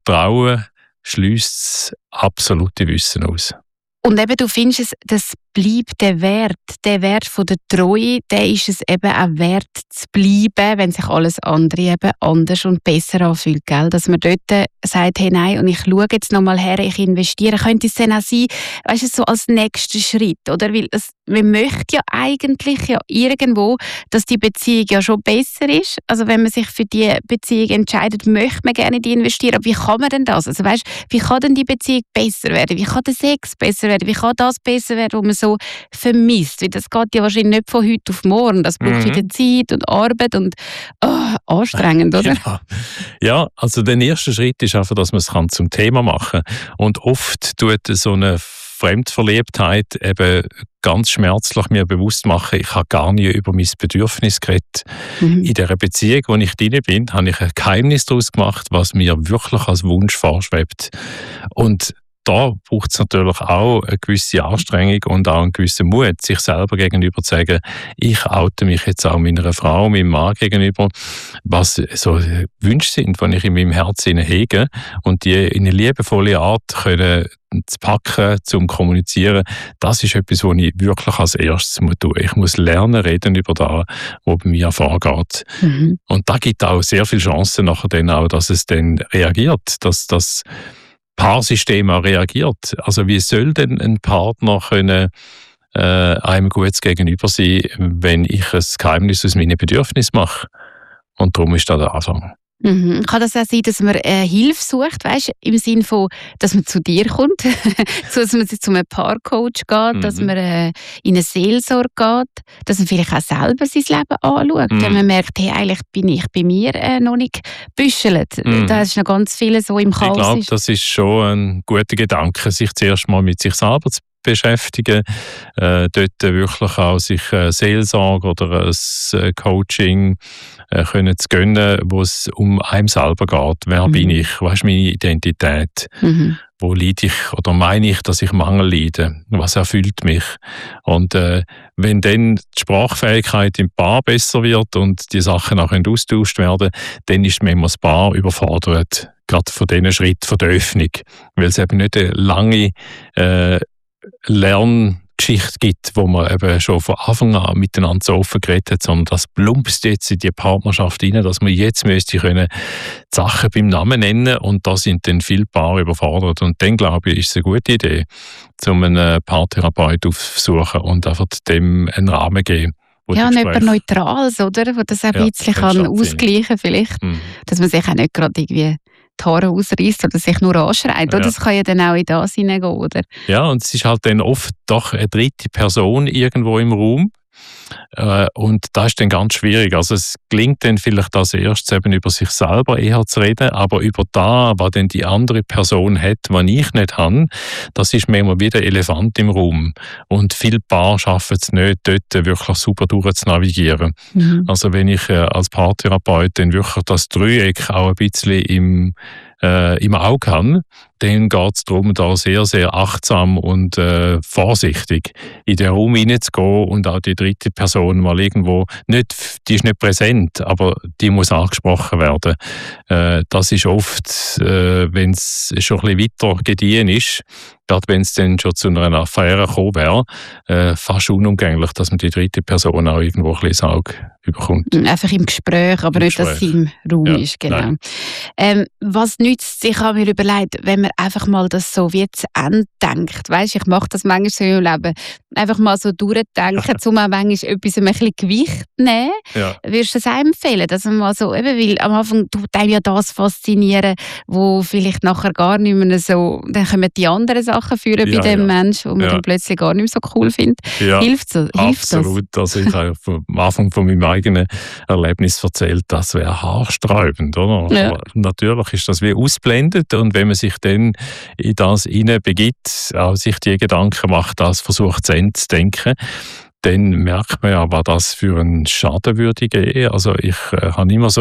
Vertrauen schliesst das absolute Wissen aus. Und eben, du findest, das bleibt der Wert von der Treue, der ist es eben auch wert zu bleiben, wenn sich alles andere eben anders und besser anfühlt, gell? Dass man dort sagt, hey, nein, und ich schaue jetzt nochmal her, ich investiere. Könnte es dann auch sein, weißt du, so als nächster Schritt, oder? Weil man möchte ja eigentlich ja irgendwo, dass die Beziehung ja schon besser ist. Also wenn man sich für die Beziehung entscheidet, möchte man gerne die investieren. Aber wie kann man denn das? Also weißt, wie kann denn die Beziehung besser werden? Wie kann der Sex besser werden? Wie kann das besser werden, was man so vermisst? Weil das geht ja wahrscheinlich nicht von heute auf morgen. Das braucht wieder Zeit und Arbeit und anstrengend, oder? Ja, also der erste Schritt ist einfach, dass man es zum Thema machen kann. Und oft tut so eine Fremdverliebtheit eben ganz schmerzlich mir bewusst machen, ich habe gar nie über mein Bedürfnis geredet. In dieser Beziehung, wo ich drin bin, habe ich ein Geheimnis daraus gemacht, was mir wirklich als Wunsch vorschwebt. Und da braucht es natürlich auch eine gewisse Anstrengung und auch einen gewissen Mut, sich selber gegenüber zu sagen, ich oute mich jetzt auch meiner Frau, meinem Mann gegenüber, was so Wünsche sind, die ich in meinem Herzen hege und die in eine liebevolle Art können zu packen, zum kommunizieren, das ist etwas, was ich wirklich als erstes tun muss. Ich muss lernen, reden über das, was bei mir vorgeht. Und da gibt auch sehr viele Chancen nachher dann auch, dass es dann reagiert, dass das Paarsystem auch reagiert. Also wie soll denn ein Partner können, einem gut gegenüber sein, wenn ich ein Geheimnis aus meinen Bedürfnissen mache? Und darum ist das der Anfang. Kann das auch sein, dass man Hilfe sucht, weißt, im Sinne von, dass man zu dir kommt, dass man zu einem Paarcoach geht, dass man in eine Seelsorge geht, dass man vielleicht auch selber sein Leben anschaut, wenn man merkt, hey, eigentlich bin ich bei mir noch nicht büschelt. Da ist noch ganz viel so im Chaos. Ich glaube, das ist schon ein guter Gedanke, sich zuerst mal mit sich selber zu beschäftigen, dort wirklich auch sich Seelsorge oder ein Coaching können zu gönnen, wo es um einem selber geht. Wer bin ich? Was ist meine Identität? Wo leide ich oder meine ich, dass ich Mangel leide? Was erfüllt mich? Und wenn dann die Sprachfähigkeit im Paar besser wird und die Sachen auch austauscht werden, dann ist manchmal das Paar überfordert, gerade von diesen Schritten von der Öffnung, weil es eben nicht eine lange Lerngeschichte gibt, wo man eben schon von Anfang an miteinander so offen geredet hat, sondern das plumpst jetzt in die Partnerschaft rein, dass man jetzt müsste können die Sachen beim Namen nennen und da sind dann viele Paare überfordert. Und dann, glaube ich, ist es eine gute Idee, einen Paartherapeut aufzusuchen und einfach dem einen Rahmen geben. Ja, nicht etwas Neutrales, oder? Wo das ein bisschen kann ausgleichen vielleicht, dass man sich auch nicht gerade irgendwie die Haare ausreißt oder sich nur anschreit. Ja. Das kann ja dann auch in das hineingehen, oder? Ja, und es ist halt dann oft doch eine dritte Person irgendwo im Raum. Und das ist dann ganz schwierig. Also es gelingt dann vielleicht als erstes eben über sich selber eher zu reden, aber über das, was dann die andere Person hat, was ich nicht habe, das ist manchmal wie der Elefant im Raum. Und viele Paare schaffen es nicht, dort wirklich super durchzunavigieren. Also wenn ich als Paartherapeut dann wirklich das Dreieck auch ein bisschen im Auge habe, dann geht es darum, da sehr, sehr achtsam und vorsichtig in den Raum hineinzugehen und auch die dritte Person mal irgendwo, die ist nicht präsent, aber die muss angesprochen werden. Das ist oft, wenn es schon ein bisschen weiter gediehen ist, gerade wenn es dann schon zu einer Affäre gekommen wäre, fast unumgänglich, dass man die dritte Person auch irgendwo ein bisschen ins Auge bekommt. Einfach im Gespräch, aber nicht, dass sie im Raum ist. Genau. Was nützt sich, habe ich mir überlegt, wenn man einfach mal das so wie zu Ende denkt. Weißt, ich mache das manchmal so im Leben. Einfach mal so durchdenken, um auch manchmal etwas ein bisschen Gewicht zu nehmen. Ja. Würdest du das auch empfehlen? Dass man mal so, eben, weil am Anfang tut einem ja das faszinieren, wo vielleicht nachher gar nicht mehr so, dann kommen die anderen Sachen führen bei dem Menschen, wo man dann plötzlich gar nicht mehr so cool findet. Ja. Hilft das? Absolut. Also ich habe am Anfang von meinem eigenen Erlebnis erzählt, das wäre haarsträubend, oder? Ja. Aber natürlich ist das wie ausblendet und wenn man sich dann in das hineinbegibt, auch sich die Gedanken macht, das versucht zu Ende zu denken, dann merkt man ja, was das für einen Schaden würde geben. Also ich habe immer so ein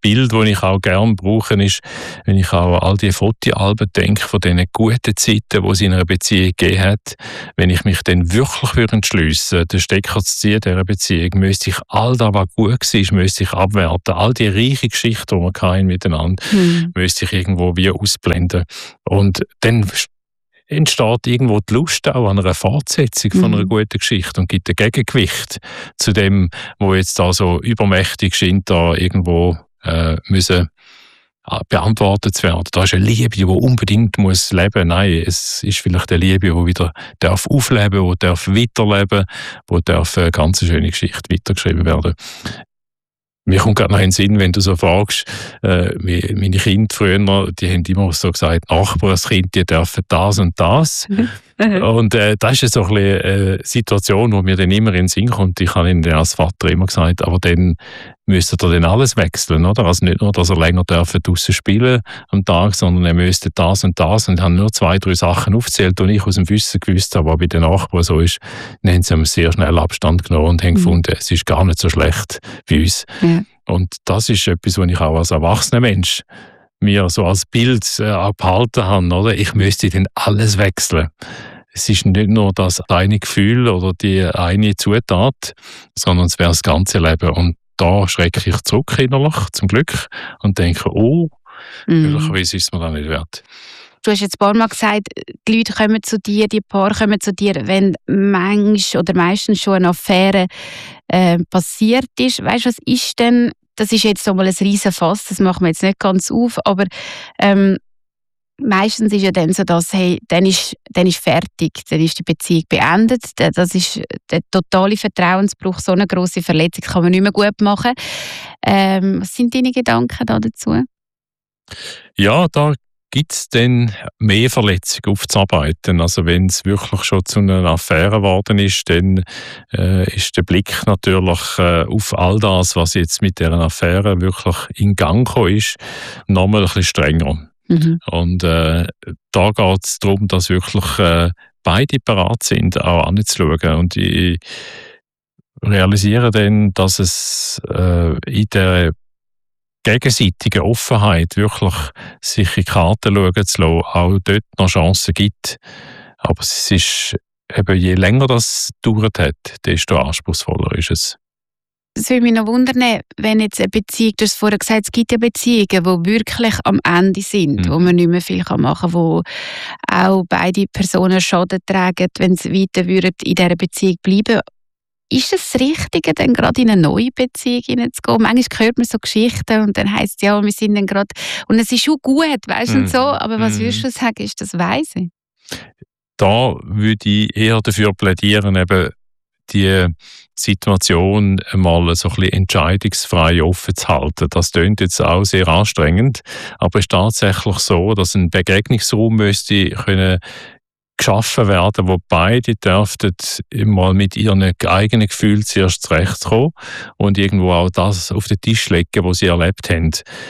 Bild, das ich auch gerne brauche, ist, wenn ich auch an all die Fotoalben denke, von diesen guten Zeiten, die es in einer Beziehung gegeben hat. Wenn ich mich dann wirklich entschliessen würde, den Stecker zu ziehen dieser Beziehung, müsste ich all das, was gut war, müsste ich abwerten. All die reichen Geschichten, die wir hatten miteinander, müsste ich irgendwo wie ausblenden. Und dann entsteht irgendwo die Lust auch an einer Fortsetzung von einer guten Geschichte und gibt ein Gegengewicht zu dem, wo jetzt da so übermächtig scheint, da irgendwo müssen beantwortet zu werden. Da ist eine Liebe, die unbedingt muss leben. Nein, es ist vielleicht eine Liebe, die wieder darf aufleben, die darf weiterleben, die darf eine ganz schöne Geschichte weitergeschrieben werden. Mir kommt gerade noch in den Sinn, wenn du so fragst, meine Kinder früher, die haben immer so gesagt, Nachbarskind, die dürfen das und das. Und das ist so ein bisschen eine Situation, die mir dann immer in den Sinn kommt. Ich habe ihnen als Vater immer gesagt, aber dann müsste er dann alles wechseln, oder? Also nicht nur, dass er länger draussen spielen am Tag, sondern er müsste das und das. Und haben nur 2, 3 Sachen aufgezählt, die ich aus dem Wissen gewusst habe, was bei den Nachbarn so ist. Dann haben sie sehr schnell Abstand genommen und haben gefunden, es ist gar nicht so schlecht bei uns. Ja. Und das ist etwas, was ich auch als erwachsener Mensch mir so als Bild auch behalten habe, oder? Ich müsste dann alles wechseln. Es ist nicht nur das eine Gefühl oder die eine Zutat, sondern es wäre das ganze Leben. Und da schrecke ich zurück innerlich, zum Glück, und denke, möglicherweise ist es mir dann nicht wert. Du hast jetzt ein paar Mal gesagt, die Leute kommen zu dir, die Paare kommen zu dir, wenn meistens schon eine Affäre passiert ist. Weißt du, was ist denn, das ist jetzt nochmal ein riesen Fass, das machen wir jetzt nicht ganz auf, aber meistens ist ja dann so, dass dann ist fertig, dann ist die Beziehung beendet. Das ist der totale Vertrauensbruch, so eine grosse Verletzung kann man nicht mehr gut machen. Was sind deine Gedanken dazu? Ja, da gibt es dann mehr Verletzungen aufzuarbeiten. Also wenn es wirklich schon zu einer Affäre geworden ist, dann ist der Blick natürlich auf all das, was jetzt mit dieser Affäre wirklich in Gang gekommen ist, nochmal ein bisschen strenger. Und da geht es darum, dass wirklich beide bereit sind, auch anzuschauen. Und ich realisiere dann, dass es in der gegenseitigen Offenheit wirklich sich in Karten schauen zu lassen, auch dort noch Chancen gibt. Aber es ist eben, je länger das gedauert hat, desto anspruchsvoller ist es. Es würde mich noch wundern, wenn jetzt eine Beziehung, du hast vorher gesagt, es gibt ja Beziehungen, die wirklich am Ende sind, wo man nicht mehr viel machen kann, wo auch beide Personen Schaden tragen, wenn sie weiter in dieser Beziehung bleiben. Ist es das Richtige, dann gerade in eine neue Beziehung hineinzugehen? Manchmal hört man so Geschichten und dann heisst es, ja, wir sind dann gerade, und es ist schon gut, weißt du, und so, aber was würdest du sagen, ist das weise? Da würde ich eher dafür plädieren, eben die Situation einmal so ein bisschen entscheidungsfrei offen zu halten. Das klingt jetzt auch sehr anstrengend, aber es ist tatsächlich so, dass ein Begegnungsraum müsste können geschaffen werden, wo beide dürften mal mit ihren eigenen Gefühlen zuerst zurechtkommen und irgendwo auch das auf den Tisch legen, was sie erlebt haben.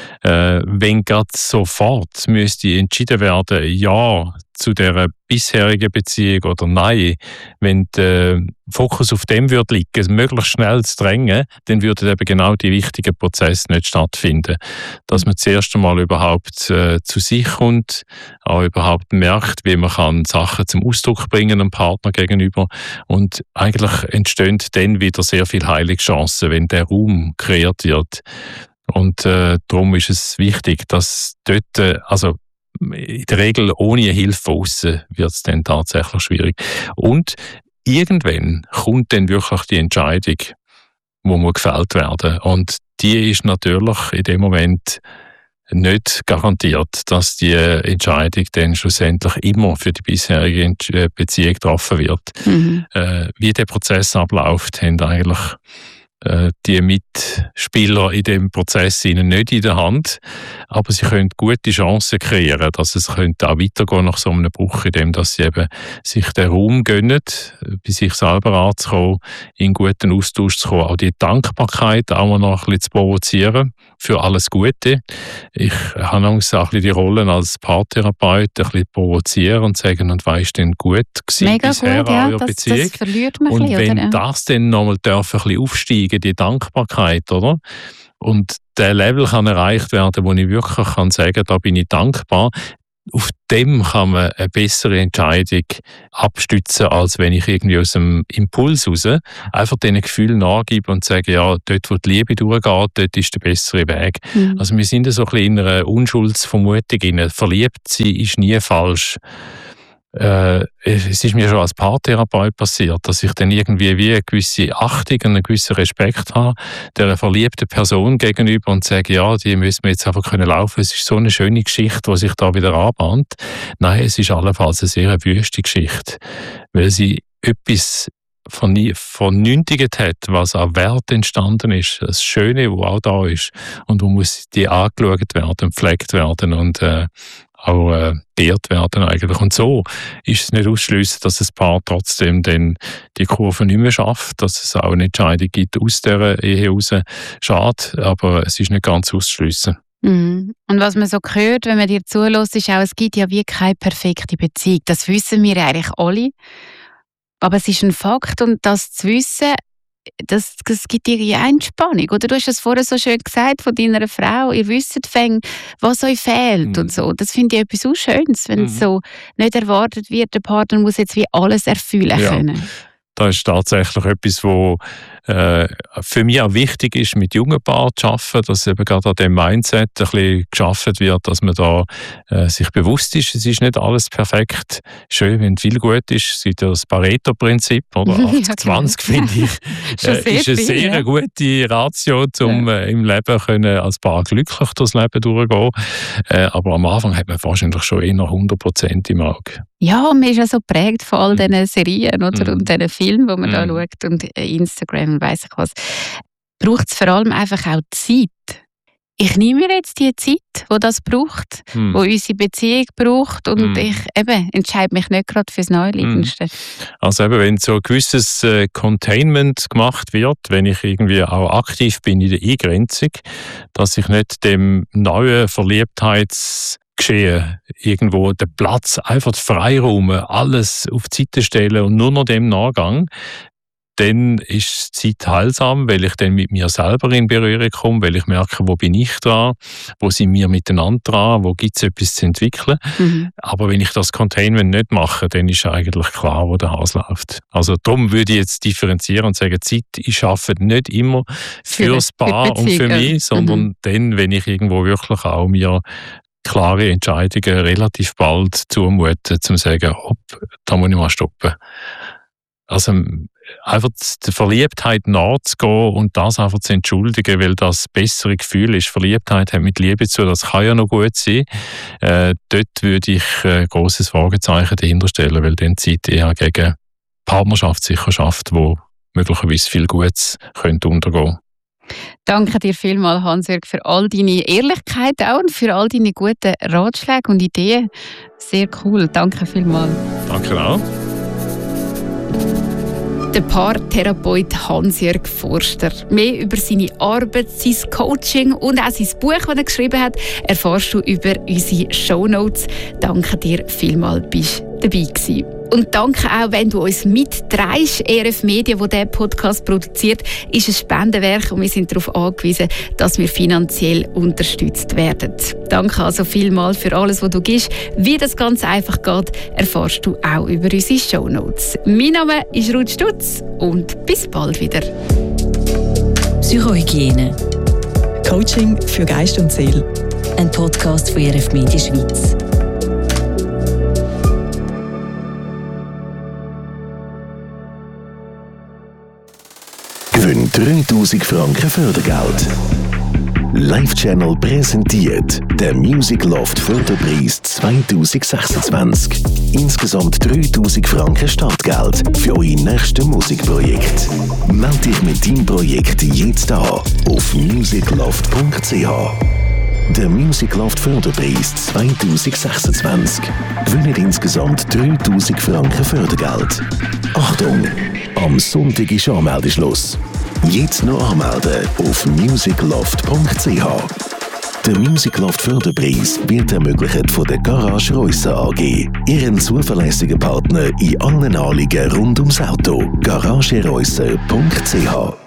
Wenn gerade sofort müsste entschieden werden, ja zu der bisherigen Beziehung oder nein, wenn der Fokus auf dem würde liegen, möglichst schnell zu drängen, dann würden eben genau die wichtigen Prozesse nicht stattfinden. Dass man zuerst einmal überhaupt zu sich kommt, auch überhaupt merkt, wie man kann Sachen zum Ausdruck bringen einem Partner gegenüber, und eigentlich entstehen dann wieder sehr viele Heilungschancen, wenn der Raum kreiert wird. Und darum ist es wichtig, dass dort, also in der Regel ohne Hilfe von aussen wird es dann tatsächlich schwierig. Und irgendwann kommt dann wirklich die Entscheidung, wo muss gefällt werden. Und die ist natürlich in dem Moment nicht garantiert, dass die Entscheidung dann schlussendlich immer für die bisherige Beziehung getroffen wird. Wie der Prozess abläuft, haben eigentlich die Mitspieler in dem Prozess ihnen nicht in der Hand, aber sie können gute Chancen kreieren, dass es könnte auch weitergehen nach so einem Bruch, indem dass sie eben sich den Raum gönnen, bei sich selber anzukommen, in guten Austausch zu kommen, auch die Dankbarkeit auch noch ein bisschen zu provozieren für alles Gute. Ich habe Angst, auch ein bisschen die Rollen als Paartherapeut ein bisschen provozieren und sagen, und was ist denn gut gewesen mega bisher gut, an ja, eurer Beziehung? Das verliert man und ein bisschen, wenn oder? das dann nochmal ein bisschen aufsteigen, die Dankbarkeit, oder? Und der Level kann erreicht werden, wo ich wirklich kann sagen, da bin ich dankbar. Auf dem kann man eine bessere Entscheidung abstützen, als wenn ich irgendwie aus dem Impuls raus einfach diesen Gefühlen nachgebe und sage, ja, dort, wo die Liebe durchgeht, dort ist der bessere Weg. Mhm. Also wir sind so ein bisschen in einer Unschuldsvermutung rein. Verliebt sein ist nie falsch. Es ist mir schon als Paartherapeut passiert, dass ich dann irgendwie wie eine gewisse Achtung und einen gewissen Respekt habe der verliebten Person gegenüber und sage, ja, die müssen wir jetzt einfach können laufen. Es ist so eine schöne Geschichte, die sich da wieder anbahnt. Nein, es ist allenfalls eine sehr wüste Geschichte, weil sie etwas vernünftigt hat, was an Wert entstanden ist, das Schöne, was auch da ist und wo muss die angeschaut werden, gepflegt werden und auch geehrt werden eigentlich. Und so ist es nicht auszuschliessen, dass ein Paar trotzdem dann die Kurve nicht mehr schafft, dass es auch eine Entscheidung gibt aus dieser Ehe raus. Schade, aber es ist nicht ganz auszuschliessen. Und was man so hört, wenn man dir zuhört, ist auch, es gibt ja wie keine perfekte Beziehung. Das wissen wir eigentlich alle. Aber es ist ein Fakt und das zu wissen, das gibt dir ja Entspannung. Oder du hast es vorher so schön gesagt von deiner Frau, ihr wisst was euch fehlt und so. Das finde ich etwas so Schönes, wenn es so nicht erwartet wird, der Partner muss jetzt wie alles erfüllen können. Das ist tatsächlich etwas, was für mich auch wichtig ist, mit jungen Paaren zu arbeiten, dass eben gerade an dem Mindset ein bisschen geschaffen wird, dass man da sich bewusst ist, es ist nicht alles perfekt. Schön, wenn viel gut ist. Es gibt ja das Pareto-Prinzip, oder 80-20, finde ich, ist eine sehr gute Ratio, um im Leben können als Paar glücklich durchs Leben durchgehen. Aber am Anfang hat man wahrscheinlich schon eher 100% im Auge. Ja, man ist ja so geprägt von all diesen Serien oder, und diesen Filmen, die man da schaut und Instagram und weiss ich was. Braucht es vor allem einfach auch Zeit. Ich nehme mir jetzt die Zeit, die das braucht, die unsere Beziehung braucht und ich entscheide mich nicht gerade fürs Neueliegendste. Also eben, wenn so ein gewisses Containment gemacht wird, wenn ich irgendwie auch aktiv bin in der Eingrenzung, dass ich nicht dem neuen Verliebtheitsgeschehen irgendwo den Platz, einfach Freiraum, alles auf die Seite stellen und nur noch dem Nachgang, dann ist die Zeit heilsam, weil ich dann mit mir selber in Berührung komme, weil ich merke, wo bin ich dran, wo sind wir miteinander dran, wo gibt es etwas zu entwickeln. Aber wenn ich das Containment nicht mache, dann ist eigentlich klar, wo der Hase läuft. Also darum würde ich jetzt differenzieren und sagen, Zeit, ich arbeite nicht immer fürs Paar und für mich, sondern dann, wenn ich irgendwo wirklich auch mir klare Entscheidungen relativ bald zumuten, zum sagen, hopp, da muss ich mal stoppen. Also einfach der Verliebtheit nachzugehen und das einfach zu entschuldigen, weil das bessere Gefühl ist. Verliebtheit hat mit Liebe zu, das kann ja noch gut sein. Dort würde ich ein grosses Fragezeichen dahinter stellen, weil dann die Zeit eher gegen Partnerschaft sicher schafft, wo möglicherweise viel Gutes könnte untergehen. Danke dir vielmals, Hans-Jörg, für all deine Ehrlichkeit auch und für all deine guten Ratschläge und Ideen. Sehr cool. Danke vielmals. Danke auch. Der Paartherapeut Hans-Jörg Forster. Mehr über seine Arbeit, sein Coaching und auch sein Buch, das er geschrieben hat, erfährst du über unsere Shownotes. Danke dir vielmals, bist du dabei gewesen. Und danke auch, wenn du uns mittreibst. ERF Media, wo diesen Podcast produziert, ist ein Spendenwerk und wir sind darauf angewiesen, dass wir finanziell unterstützt werden. Danke also vielmals für alles, was du gibst. Wie das ganz einfach geht, erfährst du auch über unsere Shownotes. Mein Name ist Ruth Stutz und bis bald wieder. Psychohygiene. Coaching für Geist und Seele. Ein Podcast von ERF Media Schweiz. Gewinn 3000 Franken Fördergeld. Live-Channel präsentiert der Music Loft Förderpreis 2026. Insgesamt 3000 Franken Startgeld für euer nächstes Musikprojekt. Meld dich mit deinem Projekt jetzt an auf musicloft.ch. Der Music Loft Förderpreis 2026 gewinnt insgesamt 3000 Franken Fördergeld. Achtung! Am Sonntag ist Anmeldeschluss. Jetzt noch anmelden auf musicloft.ch. Der Music Loft Förderpreis wird ermöglicht von der Garage Reusser AG, ihren zuverlässigen Partner in allen Anliegen rund ums Auto. garagereusser.ch